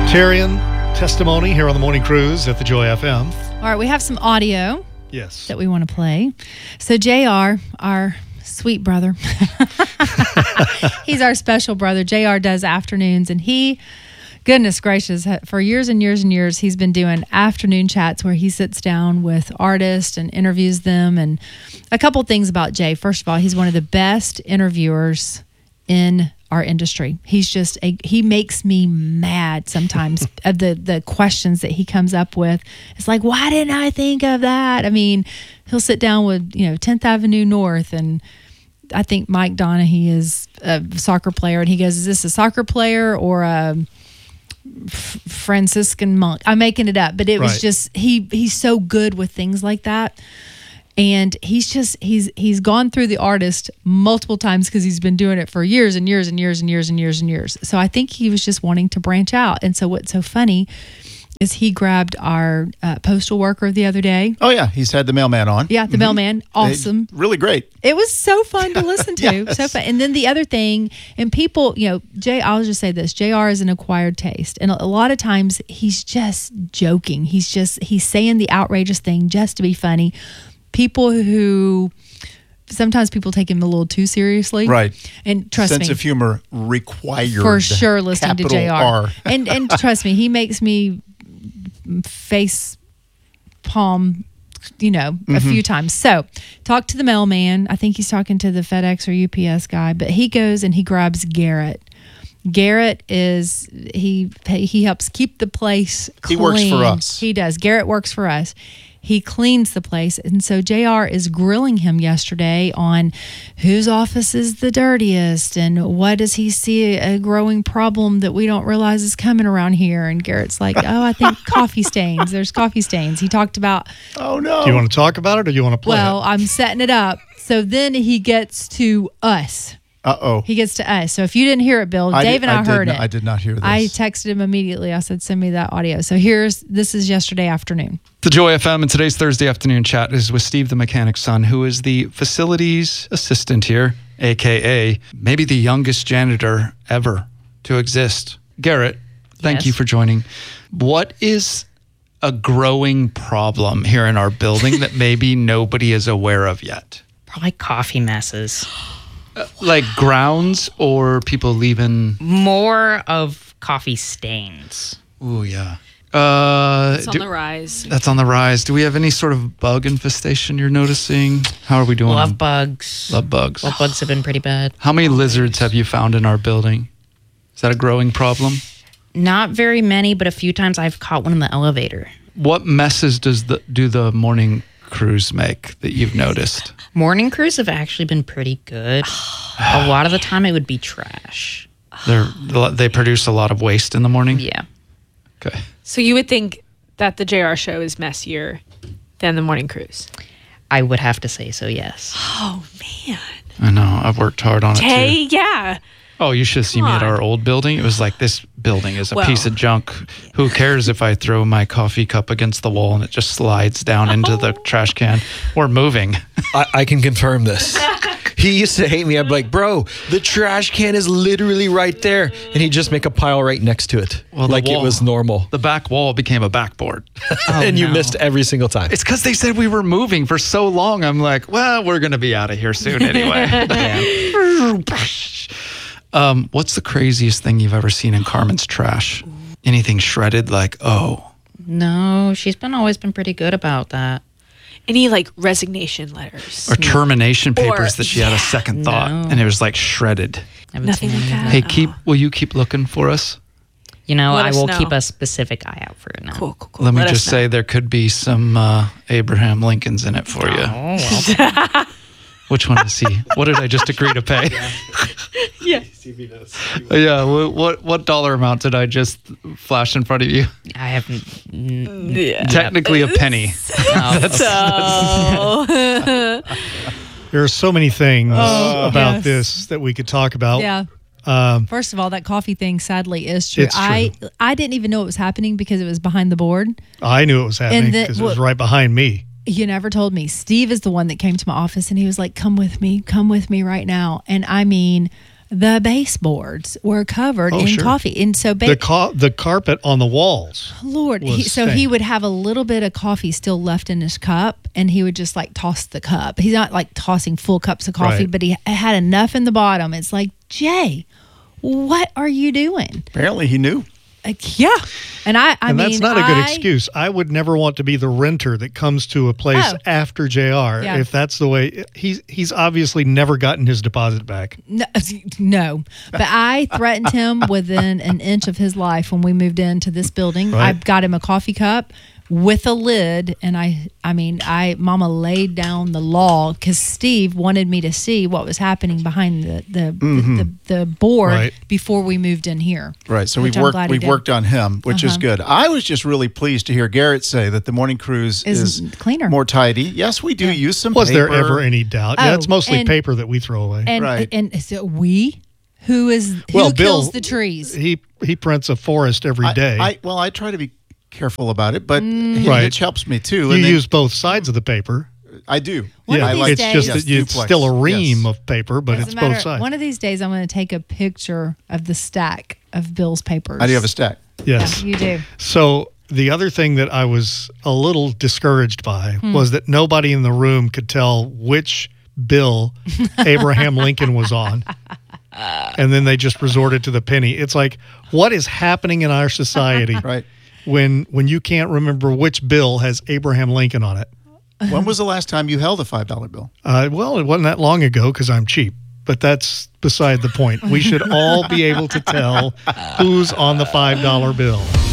Libertarian testimony here on the Morning Cruise at the Joy FM. All right, we have some audio Yes. that we want to play. So JR, our sweet brother, he's our special brother. JR does afternoons, and he, goodness gracious, for years and years and years, he's been doing afternoon chats where he sits down with artists and interviews them. And a couple things about Jay. First of all, he's one of the best interviewers in our industry. He makes me mad sometimes of the questions that he comes up with. It's like, why didn't I think of that? I mean, he'll sit down with, 10th Avenue North, and I think Mike Donahue is a soccer player, and he goes, is this a soccer player or a Franciscan monk? I'm making it up, but it was just, he's so good with things like that. And he's gone through the artist multiple times because he's been doing it for years and years and years and years and years and years. So I think he was just wanting to branch out. And so what's so funny is he grabbed our postal worker the other day. Oh, yeah. He's had the mailman on. Yeah, the mailman. Awesome. Really great. It was so fun to listen to. Yes. So fun. And then the other thing, and people, I'll just say this, JR is an acquired taste. And a lot of times he's just joking. He's saying the outrageous thing just to be funny. Sometimes people take him a little too seriously. Right. And trust me. Sense of humor required. For sure, listening to JR. R. And trust me, he makes me face palm, a few times. So, talk to the mailman. I think he's talking to the FedEx or UPS guy, but he goes and he grabs Garrett. Garrett he helps keep the place clean. He works for us. He does. Garrett works for us. He cleans the place. And so JR is grilling him yesterday on whose office is the dirtiest and what does he see a growing problem that we don't realize is coming around here. And Garrett's like, I think coffee stains. There's coffee stains. He talked about... Oh, no. Do you want to talk about it or do you want to play Well, I'm setting it up. So then he gets to us. Uh-oh. He gets to us. So if you didn't hear it, Bill, Dave and I heard it. I did not hear this. I texted him immediately. I said, send me that audio. So this is yesterday afternoon. The Joy FM and today's Thursday afternoon chat is with Steve the mechanic's son, who is the facilities assistant here, a.k.a. maybe the youngest janitor ever to exist. Garrett, thank you for joining. What is a growing problem here in our building that maybe nobody is aware of yet? Probably coffee messes. Like grounds or people leaving? More of coffee stains. Ooh, yeah. It's on the rise. That's on the rise. Do we have any sort of bug infestation you're noticing? How are we doing? Love bugs. Love bugs. Love bugs have been pretty bad. How many lizards have you found in our building? Is that a growing problem? Not very many, but a few times I've caught one in the elevator. What messes do the morning crews make that you've noticed? Morning crews have actually been pretty good. A lot of the time it would be trash. They produce a lot of waste in the morning? Yeah. Okay. So you would think that the JR show is messier than the morning cruise? I would have to say so, yes. Oh, man. I know. I've worked hard on it too. Yeah. Oh, you should have seen me at our old building. It was like, this building is a piece of junk. Who cares if I throw my coffee cup against the wall and it just slides down into the trash can? We're moving. I can confirm this. He used to hate me. I'd be like, bro, the trash can is literally right there. And he'd just make a pile right next to it. Well, like it was normal. The back wall became a backboard. And you missed every single time. It's because they said we were moving for so long. I'm like, well, we're going to be out of here soon anyway. What's the craziest thing you've ever seen in Carmen's trash? Anything shredded? Like, No, she's always been pretty good about that. Any resignation letters? Or termination papers that she had a second thought and it was shredded. Nothing like that. Hey, will you keep looking for us? I will keep a specific eye out for it now. Cool. Let me just say there could be some Abraham Lincolns in it for you. Oh, well. Which one is he? What did I just agree to pay? Yeah. Yeah. What dollar amount did I just flash in front of you? I haven't. Technically a penny. There are so many things about this that we could talk about. Yeah. First of all, that coffee thing sadly is true. It's true. I didn't even know it was happening because it was behind the board. I knew it was happening because it was right behind me. You never told me. Steve is the one that came to my office and he was like, come with me right now. And I mean, the baseboards were covered in sure. coffee. And so The carpet on the walls. Lord, was so he stained. would have a little bit of coffee still left in his cup, and he would just like toss the cup. He's not like tossing full cups of coffee, Right. but he had enough in the bottom. It's like, Jay, what are you doing? Apparently, he knew. Like, yeah. And I And mean, that's not a good excuse. I would never want to be the renter that comes to a place Oh. after JR. Yeah. If that's the way, he's obviously never gotten his deposit back. No, but I threatened him within an inch of his life when we moved into this building. Right. I got him a coffee cup with a lid, and Mama laid down the law because Steve wanted me to see what was happening behind the board Right. before we moved in here. Right. So which we've I'm glad he we've did. worked on him, which is good. I was just really pleased to hear Garrett say that the morning cruise Is cleaner. more tidy. Yes, we do use some Was there paper. ever any doubt? Oh, Yeah, it's mostly and- paper that we throw away. And Right. and so who Well, kills Bill- the trees? He prints a forest every day. I try to be careful about it, but Right. Hitch helps me too. you and then- use both sides of the paper. I do. One yeah, of these it's days- just Yes, that it's duplex. still a ream Yes. of paper, but Doesn't it's matter. both sides. One of these days, I'm going to take a picture of the stack of Bill's papers. I do have a stack. Yes. You do. So the other thing that I was a little discouraged by Hmm. was that nobody in the room could tell which bill Abraham Lincoln was on. And then they just resorted to the penny. It's like, what is happening in our society Right. when you can't remember which bill has Abraham Lincoln on it? When was the last time you held a $5 bill? Well, it wasn't that long ago because I'm cheap. But that's beside the point. We should all be able to tell who's on the $5 bill.